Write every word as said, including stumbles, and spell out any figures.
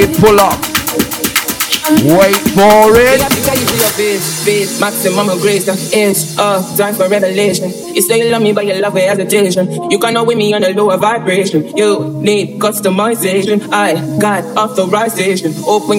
Pull up. Wait for it. Maximum of grace, it's uh, time for revelation. You say you love me, but you love with hesitation. You cannot with me on a lower vibration. You need customization. I got authorization. Open